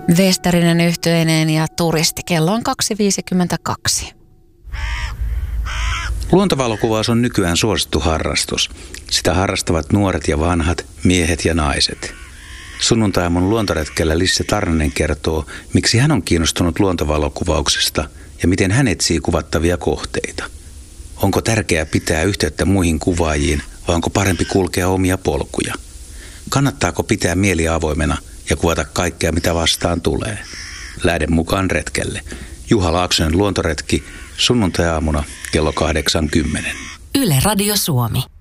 Vesterinen yhtyeineen ja turisti. Kello on 2.52. Luontovalokuvaus on nykyään suosittu harrastus. Sitä harrastavat nuoret ja vanhat, miehet ja naiset. Sunnuntai-aamun luontoretkellä Lisse Tarnanen kertoo, miksi hän on kiinnostunut luontovalokuvauksesta ja miten hän etsii kuvattavia kohteita. Onko tärkeää pitää yhteyttä muihin kuvaajiin vai onko parempi kulkea omia polkuja? Kannattaako pitää mieli avoimena ja kuvata kaikkea, mitä vastaan tulee? Lähde mukaan retkelle. Juha Laaksonen luontoretki sunnuntai-aamuna kello 8:10. Yle Radio Suomi.